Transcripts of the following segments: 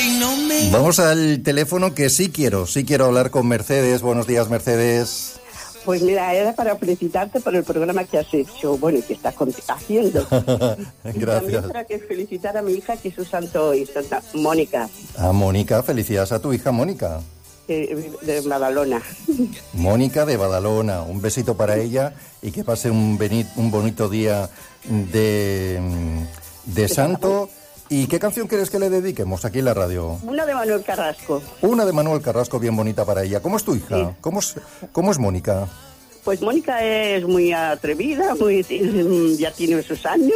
Vamos al teléfono que sí quiero hablar con Mercedes. Buenos días, Mercedes. Pues mira, era para felicitarte por el programa que has hecho, bueno, y que estás haciendo. Gracias. Y también para que felicitar a mi hija, que es su santo hoy, Santa Mónica. Ah, Mónica, felicidades a tu hija Mónica. De Badalona. Mónica de Badalona, un besito para ella y que pase un bonito día de santo. ¿Y qué canción quieres que le dediquemos aquí en la radio? Una de Manuel Carrasco. Una de Manuel Carrasco, bien bonita para ella. ¿Cómo es tu hija? Sí. ¿Cómo es Mónica? Pues Mónica es muy atrevida, ya tiene sus años.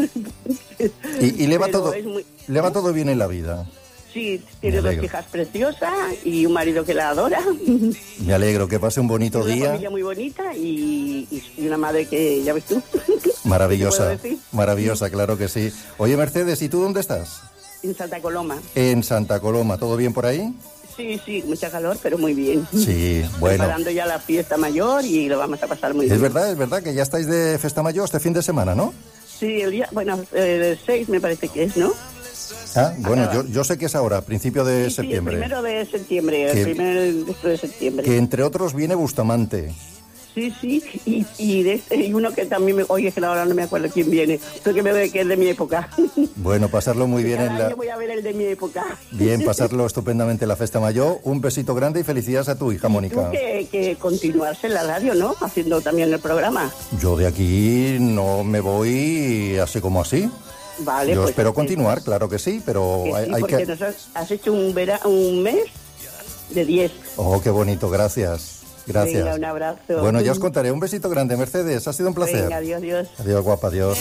Y le va todo bien en la vida. Sí, tiene dos hijas preciosas y un marido que la adora. Me alegro, que pase un bonito día. Una familia muy bonita y una madre que, ya ves tú. Maravillosa, claro que sí. Oye, Mercedes, ¿y tú dónde estás? En Santa Coloma. En Santa Coloma, ¿todo bien por ahí? Sí, mucha calor, pero muy bien. Sí, bueno. Preparando ya la fiesta mayor y lo vamos a pasar muy bien. Es verdad que ya estáis de fiesta mayor este fin de semana, ¿no? Sí, el 6 me parece que es, ¿no? Ah, bueno, yo sé que es ahora, principio de septiembre. El primero de septiembre, el primer de septiembre. Que entre otros viene Bustamante. Sí, y uno que también oye, que ahora no me acuerdo quién viene, porque me ve que es de mi época. Bueno, pasarlo muy bien Yo voy a ver el de mi época. Bien, pasarlo estupendamente en la fiesta mayor. Un besito grande y felicidades a tu hija, Mónica. Tú que continuarse en la radio, ¿no? Haciendo también el programa. Yo de aquí no me voy así como así. Vale, yo espero continuar, claro que sí, pero hay que... Nos has hecho un mes de 10. Oh, qué bonito, gracias. Venga, un abrazo. Bueno, ya os contaré. Un besito grande, Mercedes. Ha sido un placer. Venga, adiós. Adiós, guapa, adiós.